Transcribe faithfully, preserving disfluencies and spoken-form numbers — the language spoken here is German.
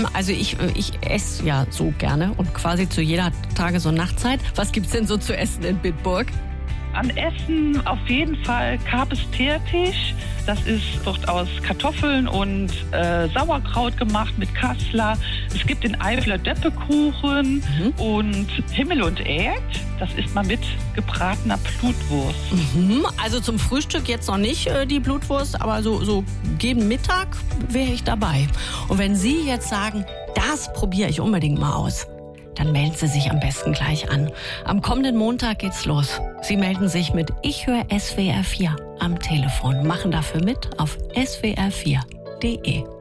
Ähm, also ich, ich esse ja so gerne und quasi zu jeder Tages- und Nachtzeit. Was gibt's denn so zu essen in Bitburg? An Essen auf jeden Fall Kapes Teertisch. Das ist, wird aus Kartoffeln und äh, Sauerkraut gemacht mit Kassler. Es gibt den Eifler Deppekuchen mhm. und Himmel und Erd. Das isst man mit gebratener Blutwurst. Mhm. Also zum Frühstück jetzt noch nicht äh, die Blutwurst, aber so, so gegen Mittag wäre ich dabei. Und wenn Sie jetzt sagen, das probiere ich unbedingt mal aus, dann melden Sie sich am besten gleich an. Am kommenden Montag geht's los. Sie melden sich mit Ich höre S W R vier am Telefon. Machen dafür mit auf S W R vier punkt de.